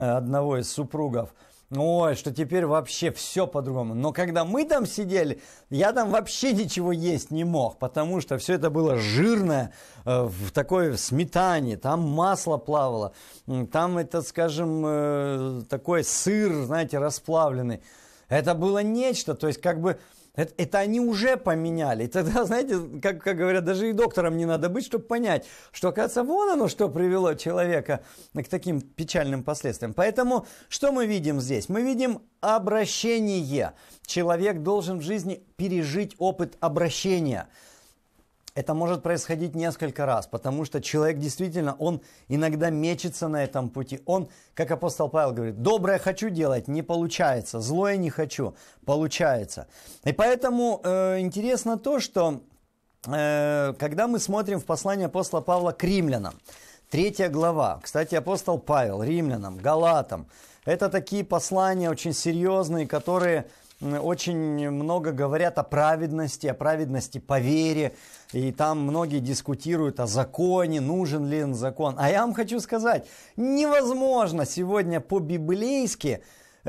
одного из супругов, ой, что теперь вообще все по-другому. Но когда мы там сидели, я там вообще ничего есть не мог, потому что все это было жирное, в такой сметане, там масло плавало, там это, скажем, такой сыр, знаете, расплавленный. Это было нечто, то есть как бы это они уже поменяли. И тогда, знаете, как говорят, даже и доктором не надо быть, чтобы понять, что, оказывается, вон оно, что привело человека к таким печальным последствиям. Поэтому что мы видим здесь? Мы видим обращение. Человек должен в жизни пережить опыт обращения. Это может происходить несколько раз, потому что человек действительно, он иногда мечется на этом пути. Он, как апостол Павел говорит, доброе хочу делать, не получается, злое не хочу, получается. И поэтому интересно то, что когда мы смотрим в послание апостола Павла к римлянам, 3 глава, кстати, апостол Павел, римлянам, галатам, это такие послания очень серьезные, которые очень много говорят о праведности по вере. И там многие дискутируют о законе, нужен ли он закон. А я вам хочу сказать, невозможно сегодня по-библейски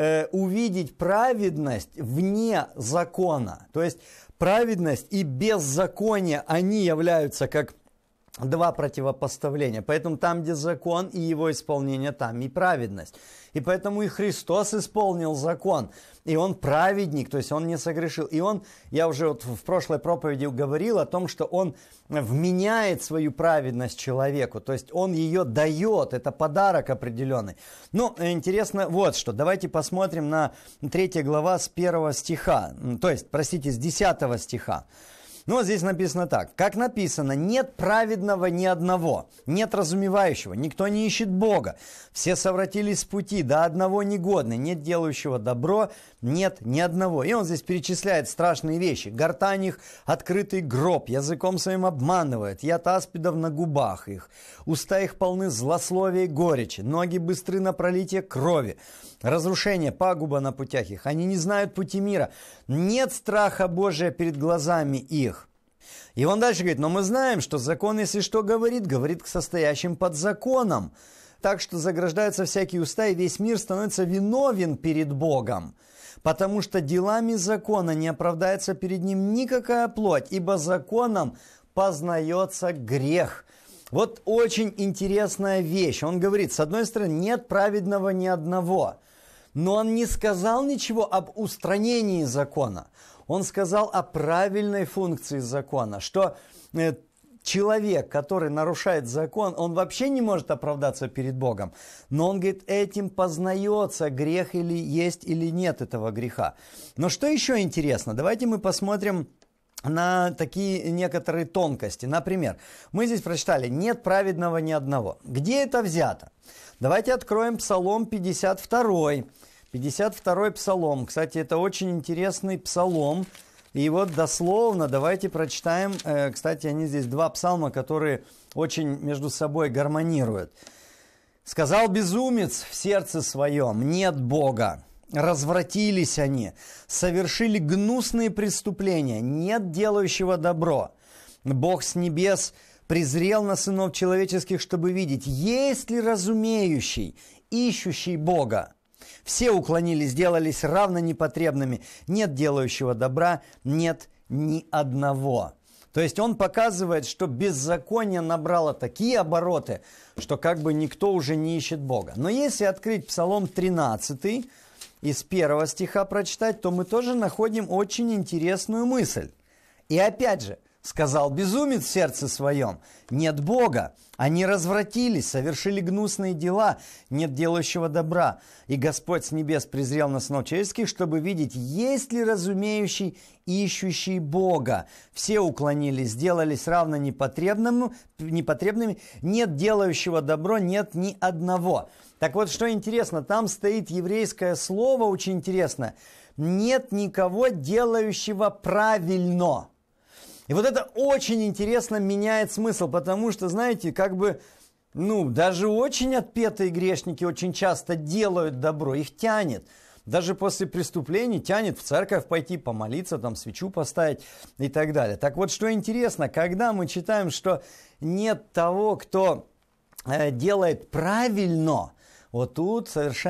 увидеть праведность вне закона. То есть праведность и беззаконие, они являются как два противопоставления. Поэтому там, где закон и его исполнение, там и праведность. И поэтому и Христос исполнил закон. И Он праведник, то есть Он не согрешил. И Он, я уже вот в прошлой проповеди говорил о том, что Он вменяет свою праведность человеку. То есть Он ее дает, это подарок определенный. Ну, интересно вот что. Давайте посмотрим на 3 глава с 1 стиха. То есть, простите, с 10 стиха. Ну, вот здесь написано так. Как написано, нет праведного ни одного, нет разумевающего, никто не ищет Бога. Все совратились с пути, до одного негодны, нет делающего добро, нет ни одного. И он здесь перечисляет страшные вещи. Гортань их открытый гроб, языком своим обманывает, яд аспидов на губах их. Уста их полны злословия и горечи, ноги быстры на пролитие крови. Разрушение, пагуба на путях их. Они не знают пути мира. Нет страха Божия перед глазами их. И он дальше говорит, но мы знаем, что закон, если что говорит к состоящим под законом. Так что заграждаются всякие уста, и весь мир становится виновен перед Богом. Потому что делами закона не оправдается перед ним никакая плоть, ибо законом познается грех. Вот очень интересная вещь. Он говорит, с одной стороны, нет праведного ни одного. Но он не сказал ничего об устранении закона. Он сказал о правильной функции закона, что человек, который нарушает закон, он вообще не может оправдаться перед Богом. Но он говорит, этим познается, грех или есть или нет этого греха. Но что еще интересно? Давайте мы посмотрим на такие некоторые тонкости. Например, мы здесь прочитали, нет праведного ни одного. Где это взято? Давайте откроем Псалом 52. 52 Псалом. Кстати, это очень интересный псалом. И вот дословно давайте прочитаем. Кстати, они здесь два псалма, которые очень между собой гармонируют. «Сказал безумец в сердце своем, нет Бога. Развратились они, совершили гнусные преступления, нет делающего добро. Бог с небес презрел на сынов человеческих, чтобы видеть, есть ли разумеющий, ищущий Бога. Все уклонились, сделались равно непотребными, нет делающего добра, нет ни одного». То есть он показывает, что беззаконие набрало такие обороты, что как бы никто уже не ищет Бога. Но если открыть Псалом 13, из 1 стиха прочитать, то мы тоже находим очень интересную мысль. И опять же, сказал безумец в сердце своем, нет Бога. Они развратились, совершили гнусные дела, нет делающего добра. И Господь с небес презрел на сынов человеческих, чтобы видеть, есть ли разумеющий, ищущий Бога. Все уклонились, сделались равно непотребными, нет делающего добро, нет ни одного. Так вот, что интересно, там стоит еврейское слово, очень интересно, нет никого делающего правильно. И вот это очень интересно меняет смысл, потому что, знаете, как бы, даже очень отпетые грешники очень часто делают добро, их тянет. Даже после преступлений тянет в церковь пойти, помолиться, там свечу поставить и так далее. Так вот, что интересно, когда мы читаем, что нет того, кто делает правильно, вот тут совершенно